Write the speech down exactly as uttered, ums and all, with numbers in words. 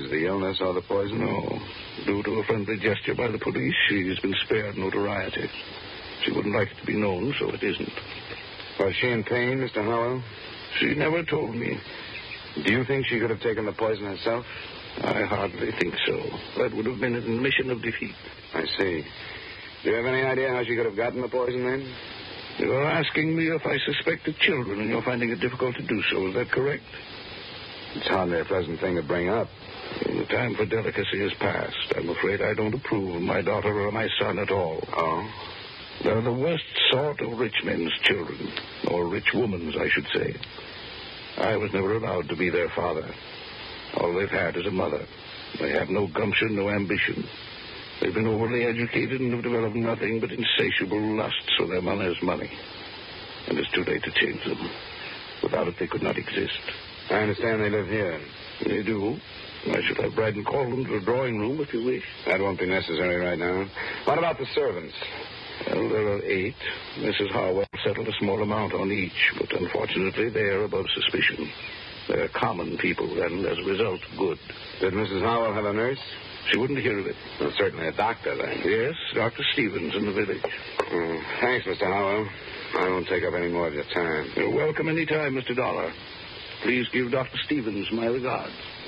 the illness or the poison? No. Due to a friendly gesture by the police, she's been spared notoriety. She wouldn't like it to be known, so it isn't. Was she in pain, Mister Howell? She never told me. Do you think she could have taken the poison herself? I hardly think so. That would have been an admission of defeat. I see. Do you have any idea how she could have gotten the poison, then? You're asking me if I suspected children, and you're finding it difficult to do so. Is that correct? It's hardly a pleasant thing to bring up. The time for delicacy is past. I'm afraid I don't approve of my daughter or my son at all. Oh? They're the worst sort of rich men's children. Or rich women's, I should say. I was never allowed to be their father. All they've had is a mother. They have no gumption, no ambition. They've been overly educated and have developed nothing but insatiable lusts for their mother's money. And it's too late to change them. Without it, they could not exist. I understand they live here. They do. I should have Bryden call them to the drawing room if you wish. That won't be necessary right now. What about the servants? Well, there are eight. Missus Harwell settled a small amount on each, but unfortunately they are above suspicion. They're common people, and as a result, good. Did Missus Howell have a nurse? She wouldn't hear of it. Well, certainly a doctor, then. Yes, Doctor Stevens in the village. Oh, thanks, Mister Howell. I won't take up any more of your time. You're welcome any time, Mister Dollar. Please give Doctor Stevens my regards.